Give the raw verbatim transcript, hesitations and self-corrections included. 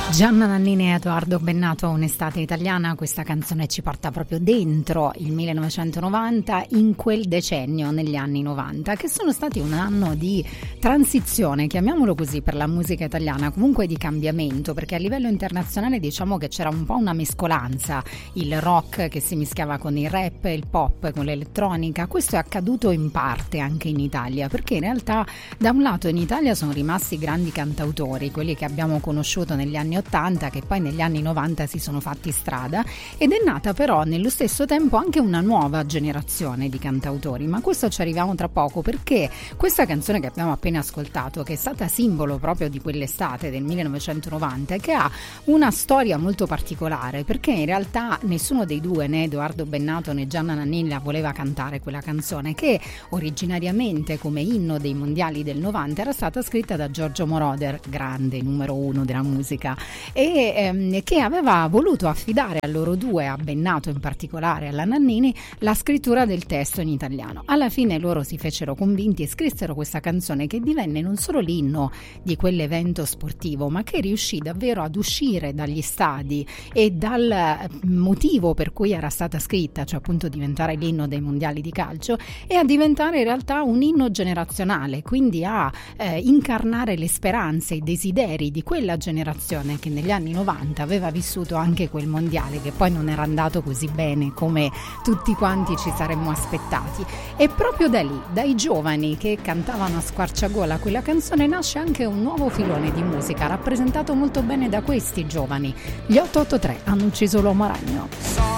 Gianna Nannini e Edoardo Bennato, Un'estate italiana. Questa canzone ci porta proprio dentro il millenovecentonovanta, in quel decennio, negli anni novanta, che sono stati un anno di transizione, chiamiamolo così, per la musica italiana, comunque di cambiamento, perché a livello internazionale diciamo che c'era un po' una mescolanza, il rock che si mischiava con il rap, il pop con l'elettronica. Questo è accaduto in parte anche in Italia, perché in realtà da un lato in Italia sono rimasti grandi cantautori, quelli che abbiamo conosciuto negli anni ottanta, che poi negli anni novanta si sono fatti strada, ed è nata però nello stesso tempo anche una nuova generazione di cantautori, ma questo ci arriviamo tra poco, perché questa canzone che abbiamo appena ascoltato, che è stata simbolo proprio di quell'estate del millenovecentonovanta, che ha una storia molto particolare, perché in realtà nessuno dei due, né Edoardo Bennato né Gianna Nannini, la voleva cantare quella canzone, che originariamente come inno dei mondiali del novanta era stata scritta da Giorgio Moroder, grande numero uno della musica, e ehm, che aveva voluto affidare a loro due, a Bennato in particolare, alla Nannini, la scrittura del testo in italiano. Alla fine loro si fecero convinti e scrissero questa canzone, che divenne non solo l'inno di quell'evento sportivo, ma che riuscì davvero ad uscire dagli stadi e dal motivo per cui era stata scritta, cioè appunto diventare l'inno dei mondiali di calcio, e a diventare in realtà un inno generazionale, quindi a eh, incarnare le speranze, i desideri di quella generazione che negli anni novanta aveva vissuto anche quel mondiale, che poi non era andato così bene come tutti quanti ci saremmo aspettati. E proprio da lì, dai giovani che cantavano a squarciagola quella canzone, nasce anche un nuovo filone di musica, rappresentato molto bene da questi giovani. Gli otto otto tre hanno ucciso l'uomo ragno.